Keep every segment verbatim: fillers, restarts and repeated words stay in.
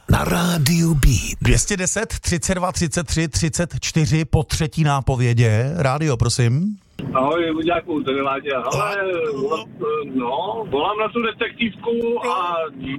na rádiu Beat. dvě stě deset, třicet dva, třicet tři, třicet čtyři po třetí nápovědě. Rádio, prosím. Ahoj, Luďáku, tady Láďa. Ale, no, volám na tu detektivku a...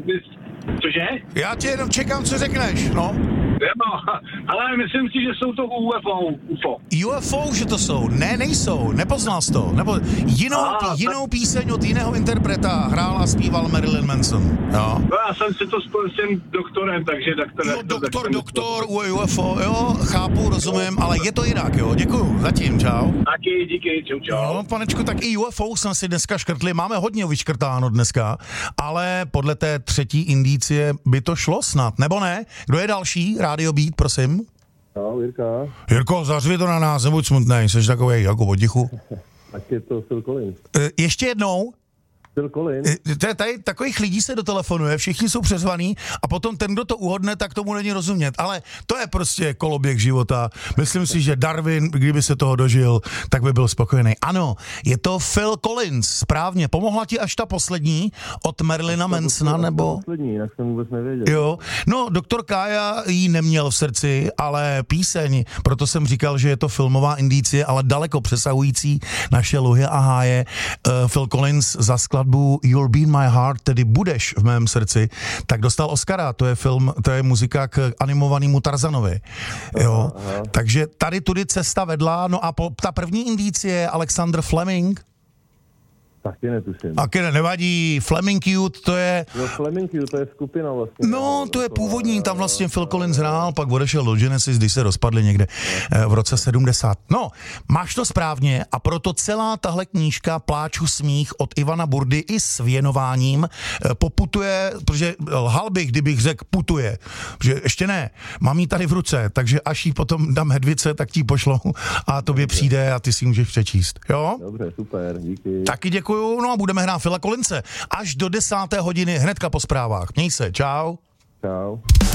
Cože? Já tě jenom čekám, co řekneš, no. No, ale myslím si, že jsou to U F O. U F O. U F O, že to jsou? Ne, nejsou, nepoznal jsi to. Nebo jinou, a, jinou tak... píseň od jiného interpreta hrál a zpíval Marilyn Manson. Jo. No, já jsem si to spojil s tím doktorem, takže doktor... Jo, doktor, tak doktor, U F O, jo, chápu, rozumím, ale je to jinak, jo, děkuju, zatím, čau. Taky, díky, čau, čau. No, panečku, tak i U F O jsme si dneska škrtli, máme hodně vyškrtáno dneska, ale podle té třetí indicie by to šlo snad, nebo ne? Kdo je další? Radio Beat, prosím. Ahoj, Jirka. Jirko, zařvi to na nás, nebuď smutnej, jsi takovej jako potichu. Tak je to Phil Collins. E, ještě jednou. Phil Collins. E, tady takových lidí se dotelefonuje, všichni jsou přezvaný a potom ten, kdo to uhodne, tak tomu není rozumět. Ale to je prostě koloběh života. Myslím si, že Darwin, kdyby se toho dožil, tak by byl spokojený. Ano, je to Phil Collins, správně. Pomohla ti až ta poslední od Marilyna Mansona, nebo? Poslední, jinak jsem vůbec nevěděl. Jo, no, doktor Kája jí neměl v srdci, ale píseň, proto jsem říkal, že je to filmová indicie, ale daleko přesahující naše luhy a háje. Uh, Phil Collins za skladbu You'll Be in My Heart, tedy Budeš v mém srdci, tak dostal Oscara, to je film, to je muzika k animovanému Tarzanovi. Jo, aha, aha. Takže tady tudy cesta vedla, no a po, ta první indicie Alexander Fleming. Taky netuším. Taky ne, nevadí, Fleming Youth, to je... No Fleming Youth, to je skupina vlastně. No, to je původní, tam vlastně Phil Collins hrál, pak odešel do Genesis, když se rozpadli někde v roce sedmdesát. No, máš to správně a proto celá tahle knížka Pláču smích od Ivana Burdy i s věnováním poputuje, protože lhal bych, kdybych řekl putuje, protože ještě ne, mám ji tady v ruce, takže až ji potom dám Hedvice, tak ti pošlou a tobě dobře přijde a ty si můžeš přečíst, jo? Dobře, super, díky. Taky děkuju. No a budeme hrát Phila Collinse až do desáté hodiny hnedka po zprávách. Měj se, čau. Čau.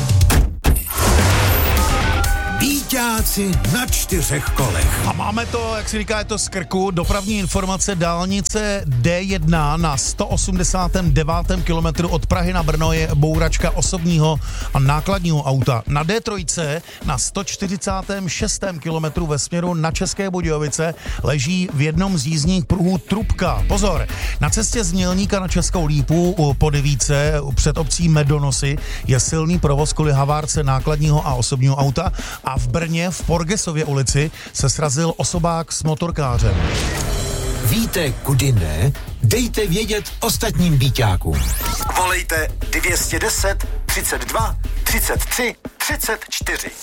Bíťáci na čtyřech kolech. A máme to, jak si říká, je to z krku, dopravní informace dálnice D jedna na sto osmdesátém devátém kilometru od Prahy na Brno je bouračka osobního a nákladního auta. Na D tři na sto čtyřicátém šestém kilometru ve směru na České Budějovice leží v jednom z jízdních pruhů trubka. Pozor, na cestě z Mělníka na Českou Lípu po Devíce před obcí Medonosy je silný provoz kvůli havárce nákladního a osobního auta a v Brně v Porgesově ulici se srazil osobák s motorkářem. Víte, kudy ne? Dejte vědět ostatním bíťákům. Volejte dvě stě deset, třicet dva, třicet tři, třicet čtyři.